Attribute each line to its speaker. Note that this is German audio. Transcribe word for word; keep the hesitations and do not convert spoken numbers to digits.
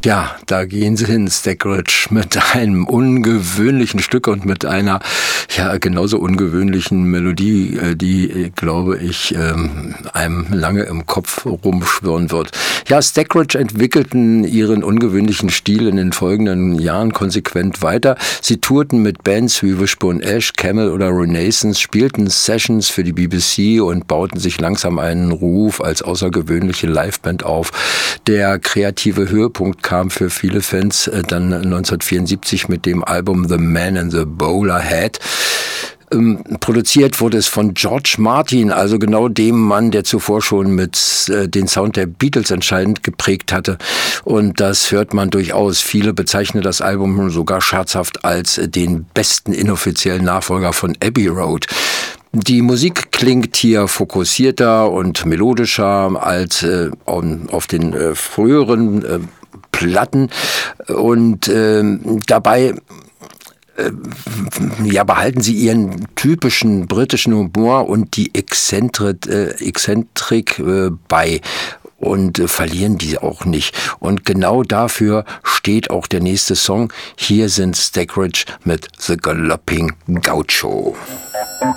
Speaker 1: Ja, da gehen sie hin, Stegridge, mit einem ungewöhnlichen Stück und mit einer ja genauso ungewöhnlichen Melodie, die, glaube ich, einem lange im Kopf rumschwirren wird. Ja, Stegridge entwickelten ihren ungewöhnlichen Stil in den folgenden Jahren konsequent weiter. Sie tourten mit Bands wie Wishbone Ash, Camel oder Renaissance, spielten Sessions für die B B C und bauten sich langsam einen Ruf als außergewöhnliche Liveband auf. Der kreative Höhepunkt kam kam für viele Fans dann neunzehnhundertvierundsiebzig mit dem Album The Man in the Bowler Hat. Ähm, produziert wurde es von George Martin, also genau dem Mann, der zuvor schon mit äh, den Sound der Beatles entscheidend geprägt hatte. Und das hört man durchaus. Viele bezeichnen das Album sogar scherzhaft als äh, den besten inoffiziellen Nachfolger von Abbey Road. Die Musik klingt hier fokussierter und melodischer als äh, auf den äh, früheren äh, Platten und äh, dabei äh, ja, behalten sie ihren typischen britischen Humor und die Exzentrik, äh, Exzentrik äh, bei und äh, verlieren die auch nicht. Und genau dafür steht auch der nächste Song. Hier sind Stegridge mit The Galloping Gaucho.